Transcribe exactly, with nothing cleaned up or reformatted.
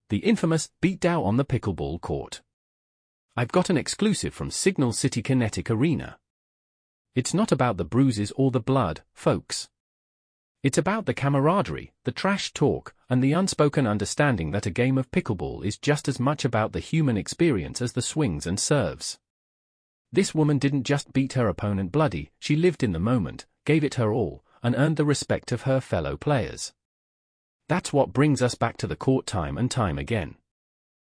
the infamous beatdown on the pickleball court. I've got an exclusive from Signal City Kinetic Arena. It's not about the bruises or the blood, folks. It's about the camaraderie, the trash talk, and the unspoken understanding that a game of pickleball is just as much about the human experience as the swings and serves. This woman didn't just beat her opponent bloody, she lived in the moment, gave it her all, and earned the respect of her fellow players. That's what brings us back to the court time and time again.